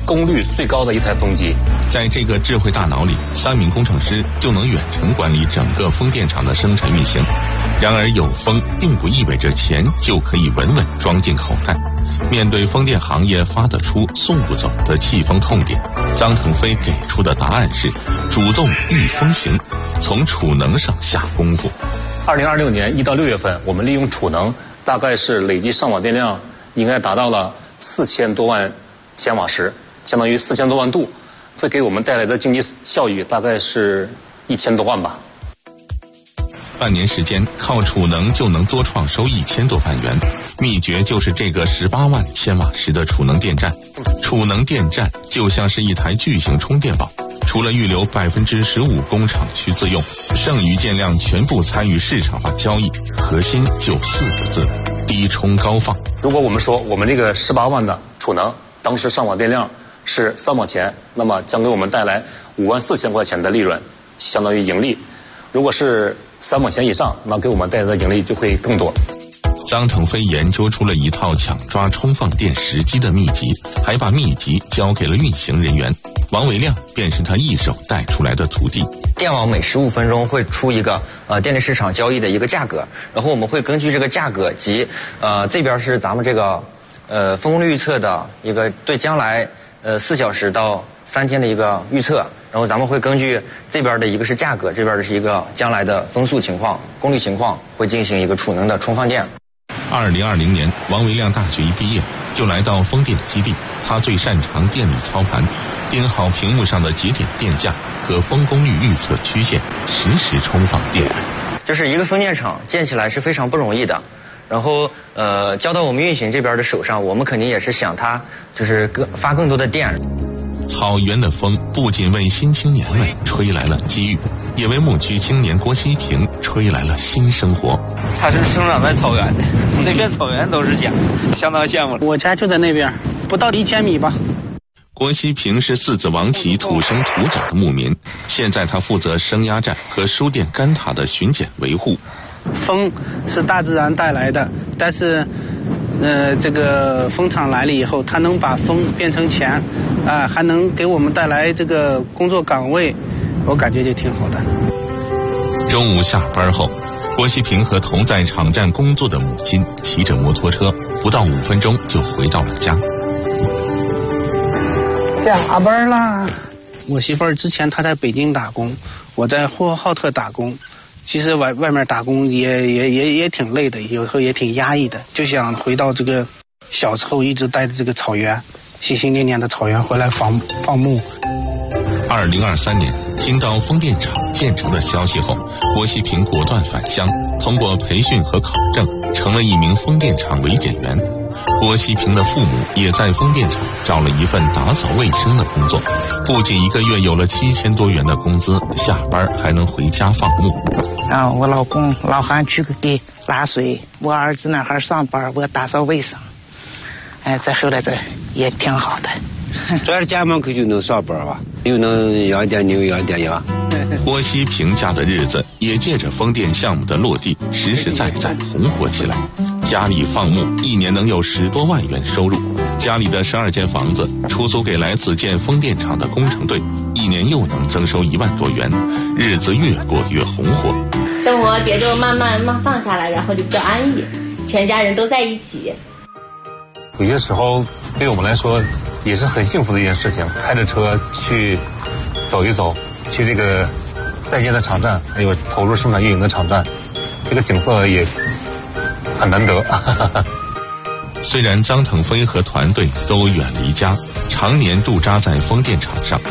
功率最高的一台风机。 在这个智慧大脑里，3名工程师就能远程管理整个风电场的生产运行。然而有风并不意味着钱就可以稳稳装进口袋。面对风电行业发得出送不走的气风痛点，臧腾飞给出的答案是主动御风行，从储能上下功夫。 2026年1到6月份，我们利用储能，大概是累计上网电量应该达到了4000多万千瓦时，相当于4000多万度，会给我们带来的经济效益大概是1000多万吧。 半年时间，靠储能就能多创收1000多万元，秘诀就是这个18万千瓦时的储能电站。储能电站就像是一台巨型充电宝，除了预留15%工厂区自用，剩余电量全部参与市场化交易，核心就4个字：低充高放。 如果我们说我们这个18万的储能，当时上网电量是3毛钱，那么将给我们带来54000块钱的利润，相当于盈利。如果是3毛钱以上，那给我们带来的盈利就会更多。 臧腾飞研究出了一套抢抓充放电时机的秘籍，还把秘籍交给了运行人员。王维亮便是他一手带出来的徒弟。 电网每15分钟会出一个电力市场交易的一个价格，然后我们会根据这个价格及这边是咱们这个风功率预测的一个对将来4小时到3天的一个预测，然后咱们会根据这边的一个是价格，这边的是一个将来的风速情况、功率情况，会进行一个储能的充放电。 2020年，王维亮大学一毕业就来到风电基地，他最擅长电力操盘，盯好屏幕上的节点电价和风功率预测曲线，实时充放电源。 就是一个风电场建起来是非常不容易的。然后交到我们运行这边的手上，我们肯定也是想它就是发更多的电。 草原的风不仅为新青年们吹来了机遇，也为牧区青年郭希平吹来了新生活。 他是生长在草原的，那片草原都是家，相当羡慕。 我家就在那边，不到1000米吧。 郭希平是4子王旗土生土长的牧民，现在他负责升压站和输电干塔的巡检维护。 风是大自然带来的，但是这个风场来了以后，它能把风变成钱，还能给我们带来这个工作岗位，我感觉就挺好的。 中午下班后，郭希平和同在场站工作的母亲骑着摩托车，不到5分钟就回到了家。 下班啦！我媳妇儿之前她在北京打工，我在呼和浩特打工。其实外面打工也挺累的，有时候也挺压抑的，就想回到这个小时候一直待的这个草原，心心念念的草原回来放牧。 2023年，听到风电场建成的消息后，郭希平果断返乡，通过培训和考证，成了一名风电场维检员。郭希平的父母也在风电场找了一份打扫卫生的工作，不仅1个月有了7000多元的工资，下班还能回家放牧。 我老公老汉去给拉水，我儿子那还上班，我打扫卫生。再后来这也挺好的。 在家门口就能上班吧，又能养点牛养点羊。 郭希平家的日子也借着风电项目的落地，实实在在红火起来。家里放牧1年能有10多万元收入，家里的12间房子出租给来自建风电场的工程队，1年又能增收1万多元，日子越过越红火。 生活节奏慢慢放下来，然后就比较安逸，全家人都在一起。 有些时候对我们来说也是很幸福的一件事情，开着车去走一走，去这个在建的场站，还有投入生产运营的场站，这个景色也很难得。 虽然臧腾飞和团队都远离家，常年驻扎在风电场上，